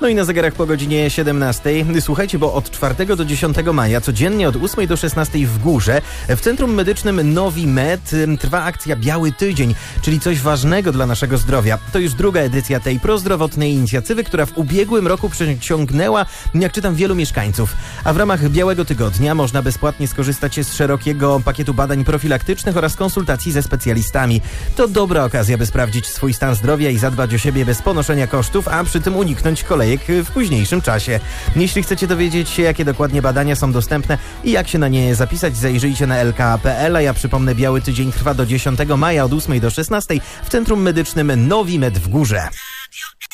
No i na zegarach po godzinie 17. Słuchajcie, bo od 4 do 10 maja codziennie od 8 do 16 w Górze w Centrum Medycznym Novi Med trwa akcja Biały Tydzień, czyli coś ważnego dla naszego zdrowia. To już druga edycja tej prozdrowotnej inicjatywy, która w ubiegłym roku przyciągnęła, jak czytam, wielu mieszkańców. A w ramach Białego Tygodnia można bezpłatnie skorzystać z szerokiego pakietu badań profilaktycznych oraz konsultacji ze specjalistami. To dobra okazja, by sprawdzić swój stan zdrowia i zadbać o siebie bez ponoszenia kosztów, a przy tym uniknąć kolejek w późniejszym czasie. Jeśli chcecie dowiedzieć się, jakie dokładnie badania są dostępne i jak się na nie zapisać, zajrzyjcie na lka.pl, a ja przypomnę, Biały Tydzień trwa do 10 maja od 8 do 16 w Centrum Medycznym Novi Med w Górze.